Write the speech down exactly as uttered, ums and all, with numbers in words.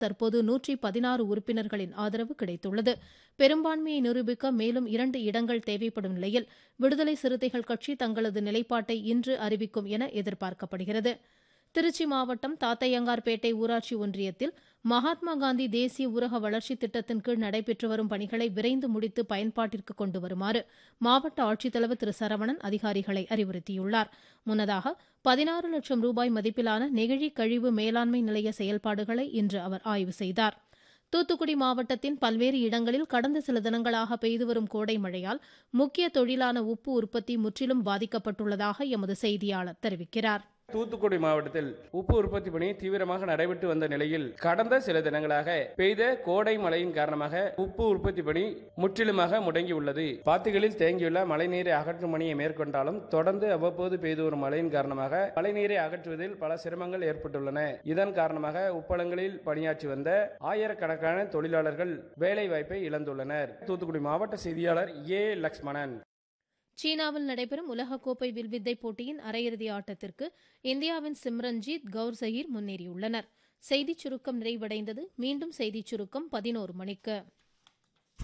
தற்போது நூற்றி பதினாறு உறுப்பினர்களின் ஆதரவு கிடைத்துள்ளது. பெரும்பான்மையை நிரூபிக்க மேலும் இரண்டு இடங்கள் தேவைப்படும் நிலையில் விடுதலை சிறுத்தைகள் கட்சி தங்களது நிலைப்பாட்டை இன்று அறிவிக்கும் என எதிர்பார்க்கப்படுகிறது. திருச்சி மாவட்டம் தாத்தையங்கார்பேட்டை ஊராட்சி ஒன்றியத்தில் மகாத்மா காந்தி தேசிய ஊரக வளர்ச்சி திட்டத்தின் கீழ் நடைபெற்று வரும் பணிகளை விரைந்து முடித்து பயன்பாட்டிற்கு கொண்டு வருமாறு மாவட்ட ஆட்சித்தலைவர் திரு சரவணன் அதிகாரிகளை அறிவுறுத்தியுள்ளார். முன்னதாக பதினாறு லட்சம் ரூபாய் மதிப்பிலான நெகிழி கழிவு மேலாண்மை நிலைய செயல்பாடுகளை இன்று அவர் ஆய்வு செய்தார். தூத்துக்குடி மாவட்டத்தின் பல்வேறு இடங்களில் கடந்த சில தினங்களாக பெய்து வரும் கோடை மழையால் முக்கிய தொழிலான உப்பு உற்பத்தி முற்றிலும் பாதிக்கப்பட்டுள்ளதாக எமது செய்தியாளர் தெரிவிக்கிறார். தூத்துக்குடி மாவட்டத்தில் உப்பு உற்பத்தி பணி தீவிரமாக நடைபெற்று வந்த நிலையில் கடந்த சில தினங்களாக பெய்த கோடை மழையின் காரணமாக உப்பு உற்பத்தி பணி முற்றிலுமாக முடங்கியுள்ளது. பாத்திகளில் தேங்கியுள்ள மழைநீரை அகற்றும் பணியை மேற்கொண்டாலும் தொடர்ந்து அவ்வப்போது பெய்து வரும் மழையின் காரணமாக மழைநீரை அகற்றுவதில் பல சிரமங்கள் ஏற்பட்டுள்ளன. இதன் காரணமாக உப்பளங்களில் பணியாற்றி வந்த ஆயிரக்கணக்கான தொழிலாளர்கள் வேலை வாய்ப்பை இழந்துள்ளனர். தூத்துக்குடி மாவட்ட செய்தியாளர் ஏ லக்ஷ்மணன். சீனாவில் நடைபெறும் உலகக்கோப்பை வில்வித்தை போட்டியின் அரையிறுதி ஆட்டத்திற்கு இந்தியாவின் சிம்ரன்ஜீத் கவுர் ஜஹீர் முன்னேறியுள்ளனர். செய்திச் சுருக்கம் நிறைவடைந்தது. மீண்டும் செய்திச் சுருக்கம் பதினோரு மணிக்கு.